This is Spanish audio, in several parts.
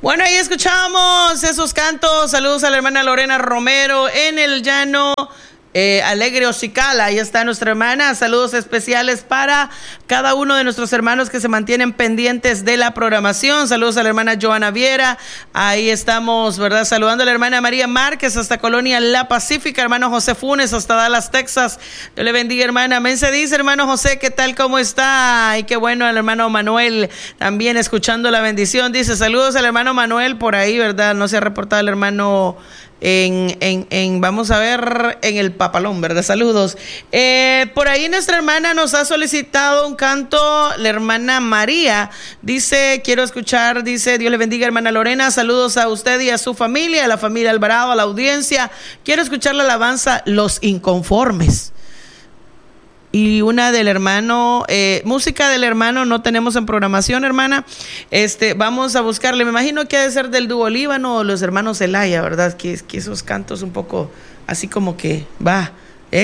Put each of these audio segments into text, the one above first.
Bueno, ahí escuchamos esos cantos. Saludos a la hermana Lorena Romero en el llano Alegre Ocicala. Ahí está nuestra hermana. Saludos especiales para cada uno de nuestros hermanos que se mantienen pendientes de la programación. Saludos a la hermana Joana Viera. Ahí estamos, ¿verdad? Saludando a la hermana María Márquez hasta Colonia La Pacífica. Hermano José Funes hasta Dallas, Texas. Dios le bendiga, hermana. Amén se dice, hermano José. ¿Qué tal? ¿Cómo está? Y qué bueno, el hermano Manuel también escuchando la bendición. Dice, saludos al hermano Manuel por ahí, ¿verdad? No se ha reportado el hermano vamos a ver, en el Papalón, ¿verdad? Saludos. Por ahí nuestra hermana nos ha solicitado un canto, la hermana María. Dice, quiero escuchar, dice, Dios le bendiga, hermana Lorena. Saludos a usted y a su familia, a la familia Alvarado, a la audiencia. Quiero escuchar la alabanza Los Inconformes. Y una del hermano, música del hermano no tenemos en programación, hermana. Vamos a buscarle, me imagino que ha de ser del dúo Líbano o los hermanos Zelaya, ¿verdad? Que esos cantos un poco así como que va,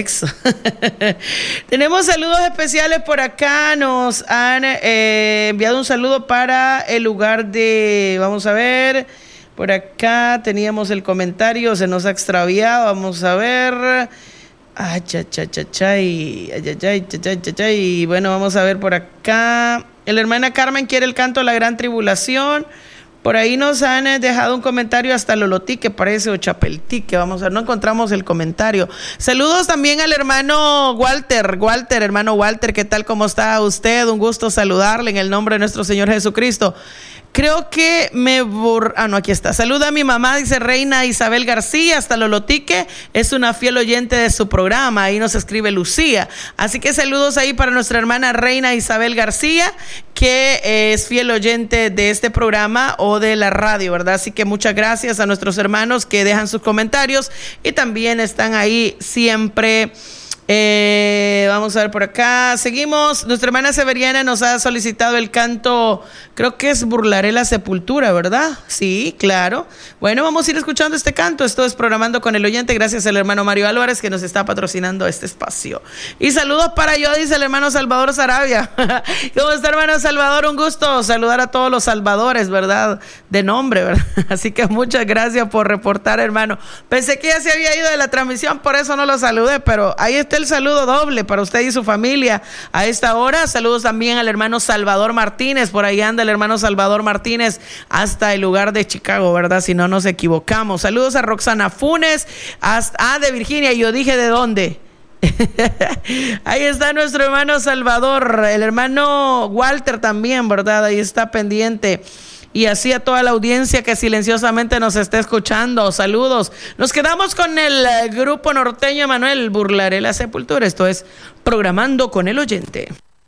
Tenemos saludos especiales por acá. Nos han enviado un saludo para el lugar de, vamos a ver, por acá teníamos el comentario, se nos ha extraviado, vamos a ver. Y bueno, vamos a ver por acá. La hermana Carmen quiere el canto La Gran Tribulación. Por ahí nos han dejado un comentario hasta Lolotique, parece, o Chapeltique. Vamos a ver, no encontramos el comentario. Saludos también al hermano Walter, hermano Walter, ¿qué tal? ¿Cómo está usted? Un gusto saludarle en el nombre de nuestro Señor Jesucristo. Creo que aquí está. Saluda a mi mamá, dice Reina Isabel García, hasta Lolotique. Es una fiel oyente de su programa. Ahí nos escribe Lucía. Así que saludos ahí para nuestra hermana Reina Isabel García, que es fiel oyente de este programa o de la radio, ¿verdad? Así que muchas gracias a nuestros hermanos que dejan sus comentarios y también están ahí siempre. Vamos a ver por acá. Seguimos. Nuestra hermana Severiana nos ha solicitado el canto, creo que es Burlaré la Sepultura, ¿verdad? Sí, claro. Bueno, vamos a ir escuchando este canto. Esto es Programando con el Oyente, gracias al hermano Mario Álvarez que nos está patrocinando este espacio. Y saludos para yo, dice el hermano Salvador Sarabia. ¿Cómo está, hermano Salvador? Un gusto saludar a todos los salvadores, ¿verdad? De nombre, ¿verdad? Así que muchas gracias por reportar, hermano. Pensé que ya se había ido de la transmisión, por eso no lo saludé, pero ahí está el saludo doble para usted y su familia a esta hora. Saludos también al hermano Salvador Martínez, por ahí anda el hermano Salvador Martínez hasta el lugar de Chicago, ¿verdad? Si no nos equivocamos. Saludos a Roxana Funes, de Virginia, yo dije de dónde. Ahí está nuestro hermano Salvador, el hermano Walter también, ¿verdad? Ahí está pendiente. Y así a toda la audiencia que silenciosamente nos está escuchando. Saludos. Nos quedamos con el grupo norteño Emanuel, Burlaré la Sepultura. Esto es Programando con el Oyente.